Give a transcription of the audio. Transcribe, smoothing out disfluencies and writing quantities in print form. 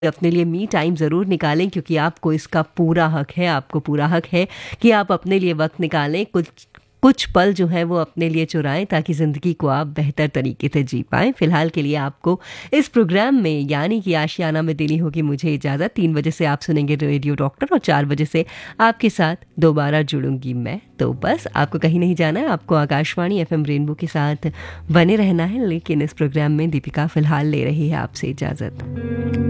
अपने लिए me time ज़रूर निकालें, क्योंकि आपको इसका पूरा हक है, आपको पूरा हक है कि आप अपने लिए वक्त निकालें, कुछ कुछ पल जो है वो अपने लिए चुराएं, ताकि ज़िंदगी को आप बेहतर तरीके से जी पाएं। फिलहाल के लिए आपको इस प्रोग्राम में यानी कि आशियाना में देनी होगी मुझे इजाज़त। 3 बजे से आप सुनेंगे रेडियो डॉक्टर और 4 बजे से आपके साथ दोबारा जुड़ूंगी मैं। तो बस आपको कहीं नहीं जाना है, आपको आकाशवाणी एफएम रेनबो के साथ बने रहना है। लेकिन इस प्रोग्राम में दीपिका फ़िलहाल ले रही है आपसे इजाज़त।